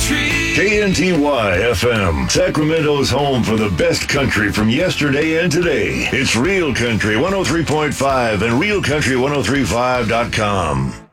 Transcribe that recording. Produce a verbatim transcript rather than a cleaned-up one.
country. K N T Y F M, Sacramento's home for the best country from yesterday and today. It's Real Country one oh three point five and real country ten thirty-five dot com.